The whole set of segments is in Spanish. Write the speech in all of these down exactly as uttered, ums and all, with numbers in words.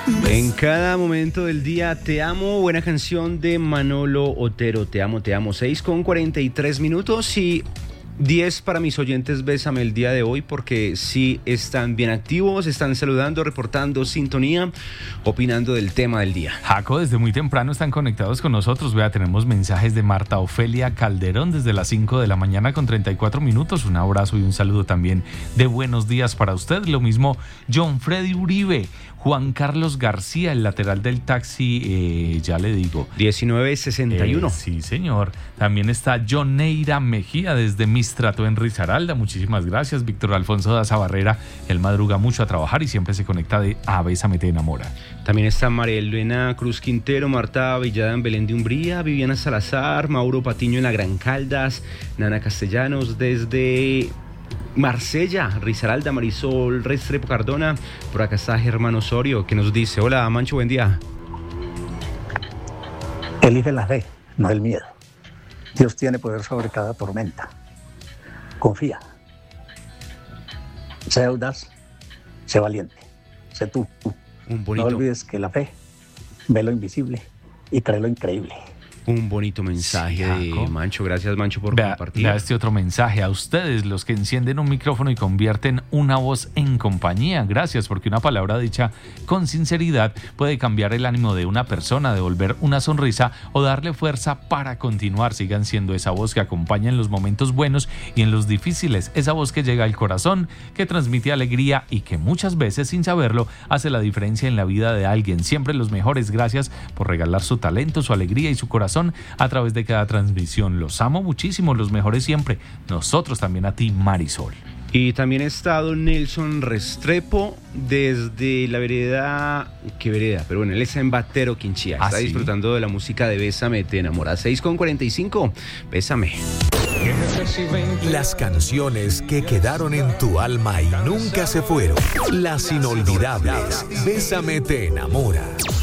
En cada momento del día, Te amo, buena canción de Manolo Otero. Te amo, te amo. seis con cuarenta y tres minutos y diez para mis oyentes. Bésame el día de hoy porque sí están bien activos, están saludando, reportando sintonía, opinando del tema del día. Jaco, desde muy temprano están conectados con nosotros. Vea, tenemos mensajes de Marta Ofelia Calderón desde las cinco de la mañana con treinta y cuatro minutos. Un abrazo y un saludo también de buenos días para usted. Lo mismo John Freddy Uribe, Juan Carlos García, el lateral del taxi, eh, ya le digo. diecinueve sesenta y uno. Eh, sí, señor. También está John Neira Mejía desde Mistrato en Risaralda. Muchísimas gracias. Víctor Alfonso Daza Barrera, él madruga mucho a trabajar y siempre se conecta de A Bésame Te Enamora. También está María Elena Cruz Quintero, Marta Villada en Belén de Umbría, Viviana Salazar, Mauro Patiño en la Gran Caldas, Nana Castellanos desde Marsella, Risaralda, Marisol Restrepo Cardona. Por acá está Germán Osorio que nos dice: hola Mancho, buen día. Elige la fe, no el miedo. Dios tiene poder sobre cada tormenta. Confía. Sé audaz, sé valiente, sé tú. Un bonito... No olvides que la fe ve lo invisible y cree lo increíble. Un bonito mensaje sí, de Mancho. Gracias, Mancho, por vea, compartir. Vea este otro mensaje. A ustedes, los que encienden un micrófono y convierten una voz en compañía. Gracias, porque una palabra dicha con sinceridad puede cambiar el ánimo de una persona, devolver una sonrisa o darle fuerza para continuar. Sigan siendo esa voz que acompaña en los momentos buenos y en los difíciles. Esa voz que llega al corazón, que transmite alegría y que muchas veces, sin saberlo, hace la diferencia en la vida de alguien. Siempre los mejores. Gracias por regalar su talento, su alegría y su corazón a través de cada transmisión. Los amo muchísimo, los mejores siempre. Nosotros también a ti, Marisol. Y también está don Nelson Restrepo desde la vereda, ¿qué vereda? Pero bueno, él está en Batero, Quinchía. ¿Ah, está sí? disfrutando de la música de Bésame Te Enamora. seis con cuarenta y cinco, Bésame. Las canciones que quedaron en tu alma y nunca se fueron. Las inolvidables. Bésame Te Enamora.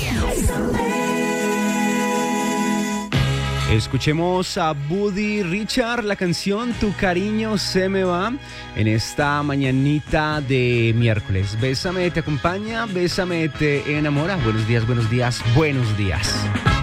Escuchemos a Buddy Richard, la canción Tu Cariño Se Me Va, en esta mañanita de miércoles. Bésame te acompaña, Bésame te enamora. Buenos días, buenos días, buenos días.